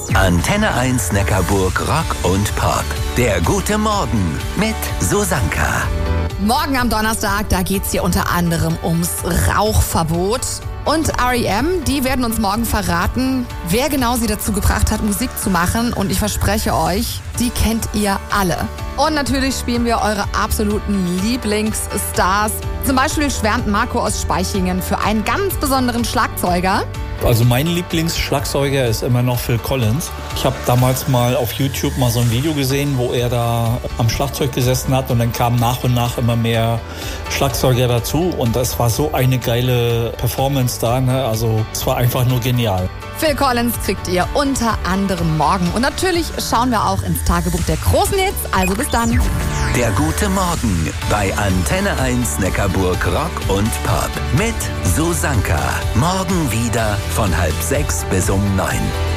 Antenne 1 Neckarburg Rock und Pop. Der gute Morgen mit Susanka. Morgen am Donnerstag, da geht's hier unter anderem ums Rauchverbot. Und R.E.M., die werden uns morgen verraten, wer genau sie dazu gebracht hat, Musik zu machen. Und ich verspreche euch, die kennt ihr alle. Und natürlich spielen wir eure absoluten Lieblingsstars. Zum Beispiel schwärmt Marco aus Spaichingen für einen ganz besonderen Schlagzeuger. Also mein Lieblingsschlagzeuger ist immer noch Phil Collins. Ich habe damals mal auf YouTube mal so ein Video gesehen, wo er da am Schlagzeug gesessen hat und dann kamen nach und nach immer mehr Schlagzeuger dazu und das war so eine geile Performance da, ne? Also es war einfach nur genial. Phil Collins kriegt ihr unter anderem morgen. Und natürlich schauen wir auch ins Tagebuch der großen Hits. Also bis dann. Der gute Morgen bei Antenne 1 Neckarburg Rock und Pop mit Susanka. Morgen wieder von 5:30 bis um 9.